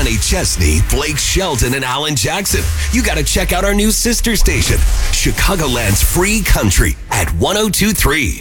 Kenny Chesney, Blake Shelton, and Alan Jackson. You got to check out our new sister station, Chicagoland's Free Country at 102.3.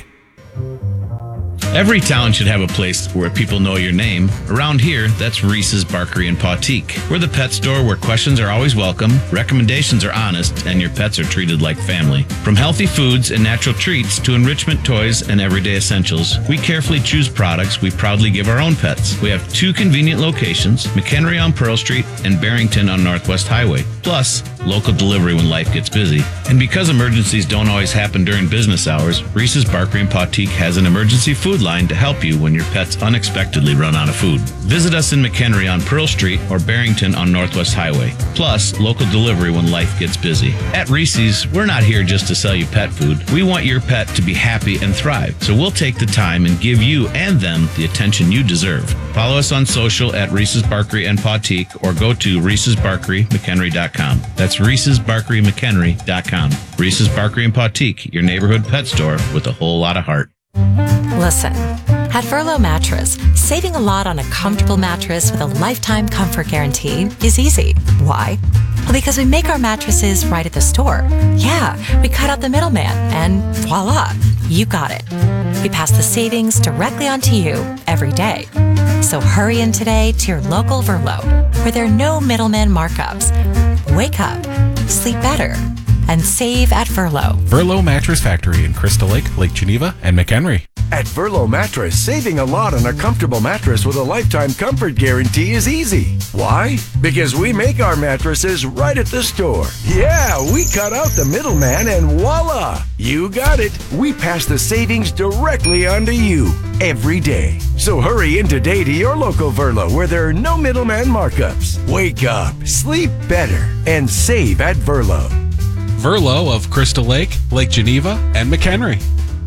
Every town should have a place where people know your name. Around here, that's Reese's Barkery and Pautique. We're the pet store where questions are always welcome, recommendations are honest, and your pets are treated like family. From healthy foods and natural treats to enrichment toys and everyday essentials, we carefully choose products we proudly give our own pets. We have 2 convenient locations, McHenry on Pearl Street and Barrington on Northwest Highway. Plus, local delivery when life gets busy. And because emergencies don't always happen during business hours, Reese's Barkery and Pautique has an emergency food line to help you when your pets unexpectedly run out of food. Visit us in McHenry on Pearl Street or Barrington on Northwest Highway. Plus, local delivery when life gets busy. At Reese's, we're not here just to sell you pet food. We want your pet to be happy and thrive. So we'll take the time and give you and them the attention you deserve. Follow us on social at Reese's Barkery and Pautique or go to Reese'sBarkeryMcHenry.com. That's Reese'sBarkeryMcHenry.com. Reese's Barkery and Pautique, your neighborhood pet store with a whole lot of heart. Listen, at Verlo Mattress, saving a lot on a comfortable mattress with a lifetime comfort guarantee is easy. Why? Well, because we make our mattresses right at the store. Yeah, we cut out the middleman and voila, you got it. We pass the savings directly onto you every day. So hurry in today to your local Verlo, where there are no middleman markups. Wake up, sleep better, and save at Verlo. Verlo Mattress Factory in Crystal Lake, Lake Geneva, and McHenry. At Verlo Mattress, saving a lot on a comfortable mattress with a lifetime comfort guarantee is easy. Why? Because we make our mattresses right at the store. Yeah, we cut out the middleman and voila! You got it. We pass the savings directly onto you every day. So hurry in today to your local Verlo where there are no middleman markups. Wake up, sleep better, and save at Verlo. Verlo of Crystal Lake, Lake Geneva, and McHenry.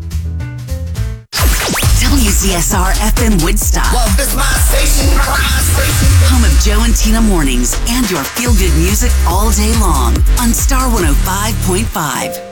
WCSR FM Woodstock. Well, this my station, my station. Home of Joe and Tina mornings and your feel-good music all day long on Star 105.5.